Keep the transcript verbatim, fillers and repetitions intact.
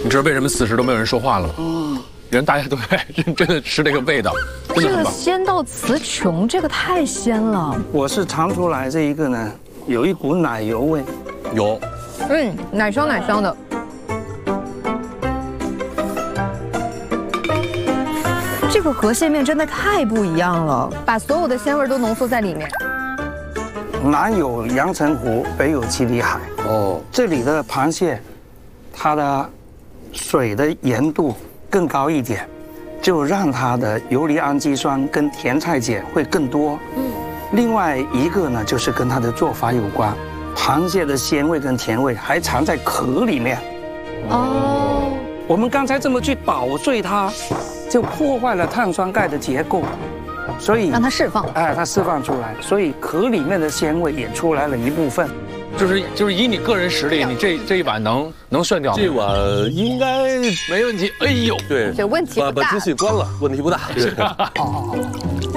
你知道为什么四十都没有人说话了吗？嗯，人大家都在认真的吃这个味道，真的这个很棒。 鲜到词穷，这个太鲜了。 我是尝出来这一个呢，有一股奶油味， 有， 嗯，奶香奶香的。这个河蟹面真的太不一样了，把所有的鲜味都浓缩在里面。 南有阳澄湖，北有七里海。 哦， 这里的螃蟹，它的水的盐度更高一点，就让它的游离氨基酸跟甜菜碱会更多。嗯，另外一个呢，就是跟它的做法有关。螃蟹的鲜味跟甜味还藏在壳里面。 哦， 我们刚才这么去捣碎它，就破坏了碳酸钙的结构，所以让它释放。 哎，它释放出来，所以壳里面的鲜味也出来了一部分。 就是就是以你个人实力，你这这一碗能能涮掉吗？ 这碗应该没问题。哎呦， 对， 这问题不大把把机器关了，问题不大。对。 哦哦哦。